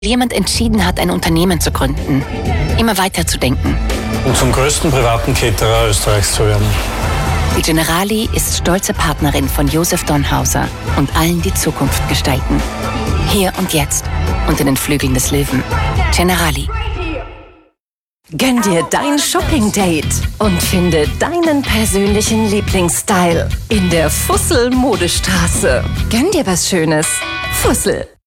jemand entschieden hat, ein Unternehmen zu gründen, immer weiter zu denken. Und zum größten privaten Caterer Österreichs zu werden. Die Generali ist stolze Partnerin von Josef Donhauser und allen, die Zukunft gestalten. Hier und jetzt, unter den Flügeln des Löwen. Generali. Gönn dir dein Shopping-Date und finde deinen persönlichen Lieblingsstyle in der Fussel Modestraße. Gönn dir was Schönes. Fussel.